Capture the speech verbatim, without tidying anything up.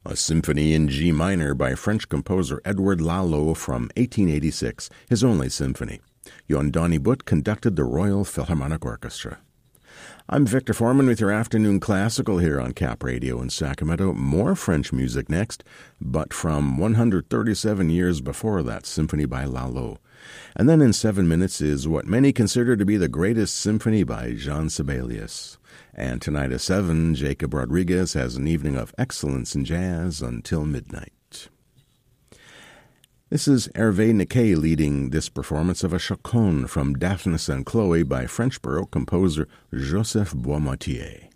A symphony in G minor by French composer Edouard Lalo from eighteen eighty-six, his only symphony. Jon Donnie-Butt conducted the Royal Philharmonic Orchestra. I'm Victor Foreman with your afternoon classical here on Cap Radio in Sacramento. More French music next, but from one hundred thirty-seven years before that symphony by Lalo. And then in seven minutes is what many consider to be the greatest symphony by Jean Sibelius. And tonight at seven, Jacob Rodriguez has an evening of excellence in jazz until midnight. This is Hervé Niquet leading this performance of a chaconne from Daphnis and Chloe by French Baroque composer Joseph Boismortier.